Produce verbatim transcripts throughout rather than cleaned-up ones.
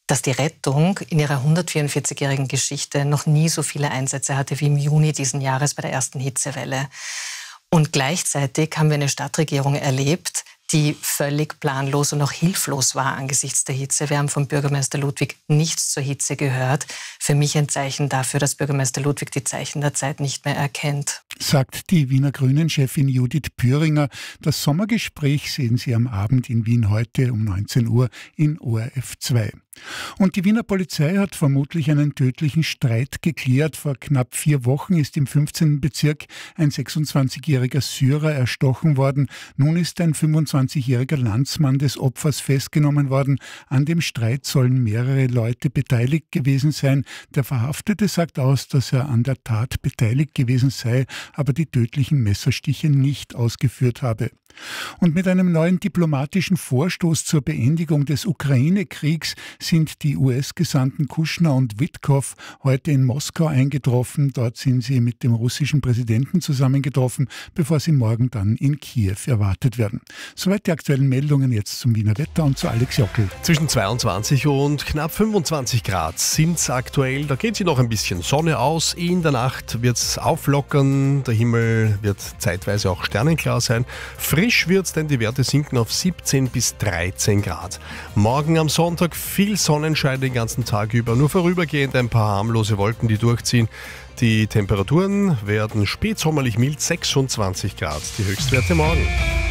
dass die Rettung in ihrer hundertvierundvierzigjährigen Geschichte noch nie so viele Einsätze hatte wie im Juni diesen Jahres bei der ersten Hitzewelle. Und gleichzeitig haben wir eine Stadtregierung erlebt, die völlig planlos und auch hilflos war angesichts der Hitze. Wir haben vom Bürgermeister Ludwig nichts zur Hitze gehört. Für mich ein Zeichen dafür, dass Bürgermeister Ludwig die Zeichen der Zeit nicht mehr erkennt. Sagt die Wiener Grünen-Chefin Judith Püringer. Das Sommergespräch sehen Sie am Abend in Wien heute um neunzehn Uhr in O R F zwei. Und die Wiener Polizei hat vermutlich einen tödlichen Streit geklärt. Vor knapp vier Wochen ist im fünfzehnten Bezirk ein sechsundzwanzigjähriger Syrer erstochen worden. Nun ist ein fünfundzwanzigjähriger Landsmann des Opfers festgenommen worden. An dem Streit sollen mehrere Leute beteiligt gewesen sein. Der Verhaftete sagt aus, dass er an der Tat beteiligt gewesen sei, aber die tödlichen Messerstiche nicht ausgeführt habe. Und mit einem neuen diplomatischen Vorstoß zur Beendigung des Ukraine-Kriegs sind die U S-Gesandten Kushner und Witkow heute in Moskau eingetroffen. Dort sind sie mit dem russischen Präsidenten zusammengetroffen, bevor sie morgen dann in Kiew erwartet werden. Soweit die aktuellen Meldungen jetzt zum Wiener Wetter und zu Alex Jockel. Zwischen zweiundzwanzig und knapp fünfundzwanzig Grad sind es aktuell. Da geht sie noch ein bisschen Sonne aus. In der Nacht wird es auflockern. Der Himmel wird zeitweise auch sternenklar sein. Frisch wird es, denn die Werte sinken auf siebzehn bis dreizehn Grad. Morgen am Sonntag viel Sonnenschein den ganzen Tag über. Nur vorübergehend ein paar harmlose Wolken, die durchziehen. Die Temperaturen werden spätsommerlich mild, sechsundzwanzig Grad. Die Höchstwerte morgen.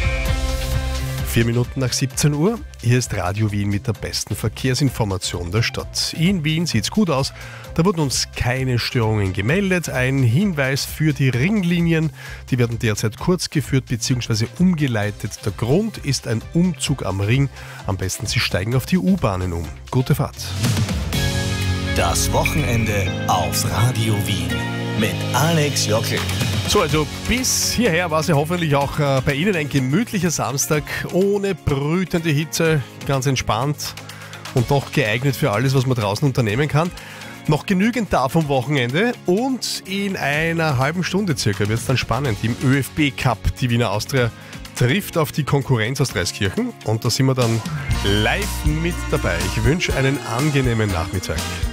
Vier Minuten nach siebzehn Uhr. Hier ist Radio Wien mit der besten Verkehrsinformation der Stadt. In Wien sieht's gut aus. Da wurden uns keine Störungen gemeldet. Ein Hinweis für die Ringlinien. Die werden derzeit kurz geführt bzw. umgeleitet. Der Grund ist ein Umzug am Ring. Am besten Sie steigen auf die U-Bahnen um. Gute Fahrt. Das Wochenende auf Radio Wien mit Alex Jockel. So, also bis hierher war es ja hoffentlich auch äh, bei Ihnen ein gemütlicher Samstag ohne brütende Hitze, ganz entspannt und doch geeignet für alles, was man draußen unternehmen kann. Noch genügend da vom Wochenende und in einer halben Stunde circa wird es dann spannend. Im ÖFB Cup, die Wiener Austria trifft auf die Konkurrenz aus Dreiskirchen und da sind wir dann live mit dabei. Ich wünsche einen angenehmen Nachmittag.